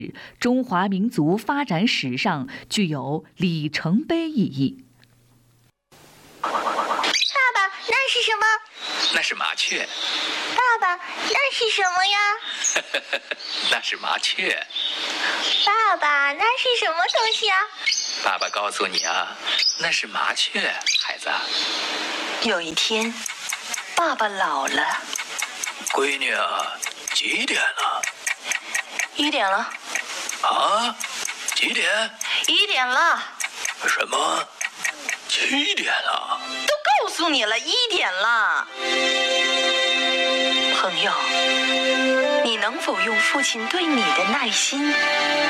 中华民族发展史上具有里程碑意义。 爸爸，那是什么？ 那是麻雀。 爸爸，那是什么呀？ 那是麻雀。 爸爸，那是什么东西啊？ 爸爸告诉你啊，那是麻雀，孩子。 有一天，爸爸老了。 闺女啊，几点了 ？1点了。 啊？几点 ？1点了。 什么？7点了？ 都告诉你了，1点了。朋友，你能否用父亲对你的耐心